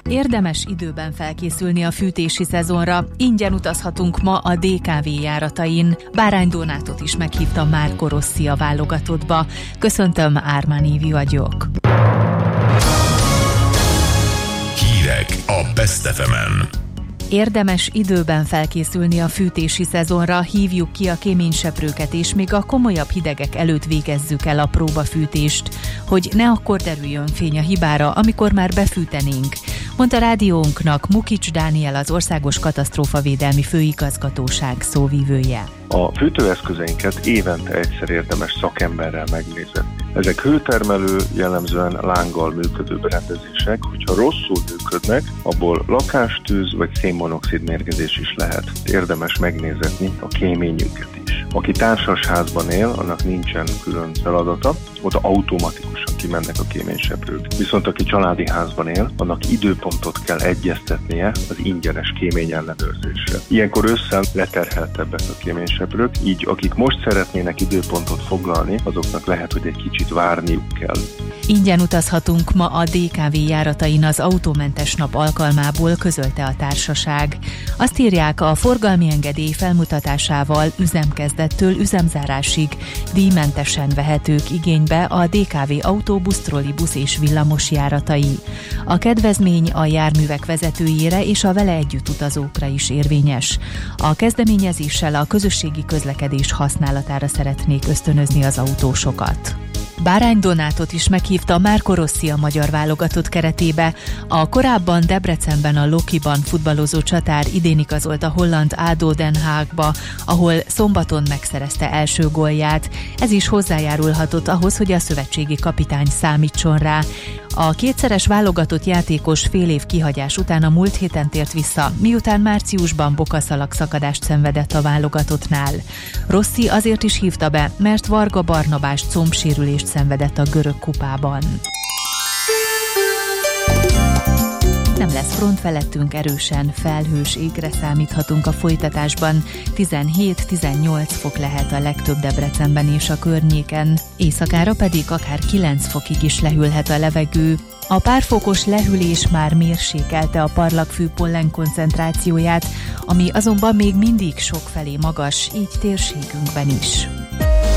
Érdemes időben felkészülni a fűtési szezonra. Ingyen utazhatunk ma a DKV járatain. Bárány Donátot is meghívta Marco Rossi a válogatottba. Köszöntöm, Ármán Évi vagyok. Hírek a Best FM-en. Érdemes időben felkészülni a fűtési szezonra, hívjuk ki a kéményseprőket, és még a komolyabb hidegek előtt végezzük el a próbafűtést, hogy ne akkor derüljön fény a hibára, amikor már befűtenénk, mondta rádiónknak Mukics Dániel, az Országos Katasztrófavédelmi Főigazgatóság szóvivője. A fűtőeszközeinket évente egyszer érdemes szakemberrel megnézni. Ezek hőtermelő, jellemzően lánggal működő berendezések, hogyha rosszul működnek, abból lakástűz vagy szénmonoxid mérgezés is lehet. Érdemes megnézetni a kéményüket is. Aki társasházban él, annak nincsen külön feladata, ott automatikusan kimennek a kéményseprők. Viszont aki családi házban él, annak időpontot kell egyeztetnie az ingyenes kémény ellenőrzésre. Ilyenkor ősszel leterheltebbek a kéményseprők, így akik most szeretnének időpontot foglalni, azoknak lehet, hogy egy kicsit várniuk kell. Ingyen utazhatunk ma a DKV járatain az autómentes nap alkalmából, közölte a társaság. Azt írják, a forgalmi engedély felmutatásával üzemkezdettől üzemzárásig díjmentesen vehetők igénybe a DKV autóbusz, trollibusz és villamos járatai. A kedvezmény a járművek vezetőjére és a vele együtt utazókra is érvényes. A kezdeményezéssel a közösségi közlekedés használatára szeretnék ösztönözni az autósokat. Bárány Donátot is meghívta Marco Rossi a magyar válogatott keretébe. A korábban Debrecenben a Lokiban futballozó csatár idén igazolt a holland ADO Den Haagba, ahol szombaton megszerezte első gólját. Ez is hozzájárulhatott ahhoz, hogy a szövetségi kapitány számítson rá. A kétszeres válogatott játékos fél év kihagyás után a múlt héten tért vissza, miután márciusban bokaszalag szakadást szenvedett a válogatottnál. Rossi azért is hívta be, mert Varga Barnabás combsérülést szenvedett a görög kupában. Nem lesz front felettünk, erősen felhős égre számíthatunk a folytatásban. 17-18 fok lehet a legtöbb Debrecenben és a környéken. Éjszakára pedig akár 9 fokig is lehűlhet a levegő. A pár fokos lehűlés már mérsékelte a parlagfű pollen koncentrációját, ami azonban még mindig sokfelé magas, így térségünkben is.